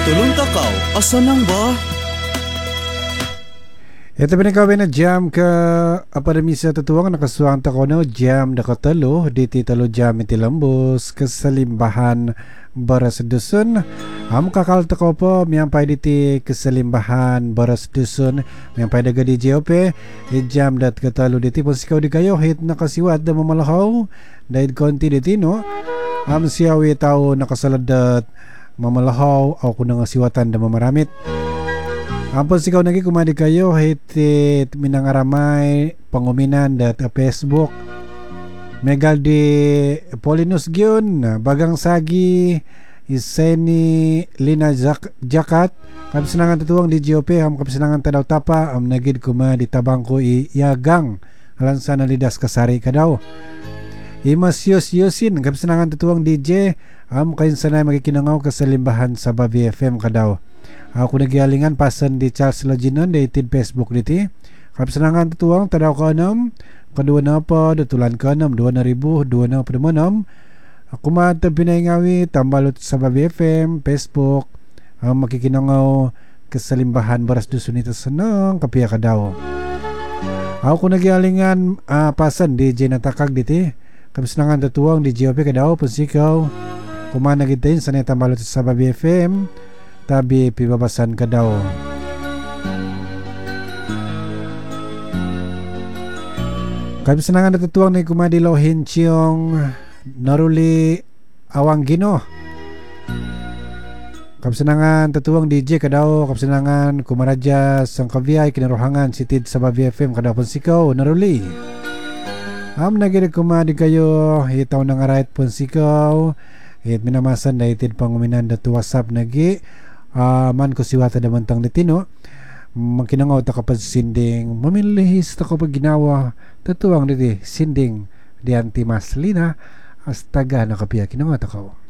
Tulong takaw, asa nang ba? Ito pinagkawin na jam ka aparami sa tutuwang nakasuwang tako no jam na katalo diti talo jam iti lambos kasalimbahan baras dusun kakalta ko po miyampay diti kasalimbahan baras dusun miyampay daga di JOP jam dat katalo diti po sikaw di kayo hit nakasiwat na mamalahaw dahil konti diti no siyawi tao nakasaladat mamalahaw o kung nangasiwatan na mamaramit. Ampun sikaw nagi kumadi kayo hitit minangaramay panguminan dat Facebook megal di Polinus Gion bagang sagi iseni Lina Jakat kapisanangan tutuwang di GOP kapisanangan tadaw tapa nagid kumadi tabang ko iyagang alansa na lidas kasari kadaw Imas Yusin kapisanangan tutuwang DJ kayin sanay magikinangaw kasalimbahan sa Babi FM kadaw. Ako nagyalingan pasan di Charles Laginon dated Facebook diti. Kapisanangan tutuwang tadaw ka anam kadua na pa datulan ka anam 2,000 na padumanam. Ako matang pinaingawi tambalot sa Babi FM Facebook makikinangaw kasalimbahan baras dusunita sanang kapiya ka daw. Ako nagyalingan pasan DJ natakag diti. Kapisanangan tutuwang di GOP ka daw pusikaw kumanagitin sa netambalot sa Babi FM tabi pibabasan ka daw. Kapisanangan natutuwang na kumadilaw hinchiyong naruli awang gino. Kapisanangan tatuwang DJ ka daw. Kapisanangan kumaradya sang kaviyay kinaruhangan sitid sa Babi FM ka daw ponsikaw naruli. Nagirig kumadi kayo hitaw na nga right ponsikaw hit minamasan na itid panguminan datu WhatsApp nagi man ko siwata damantang ditino magkinangaw ta kapag sinding mamilihis ta kapag ginawa tatuwang diti sinding di anti maslina astaga na kapiya kinangaw ta kao.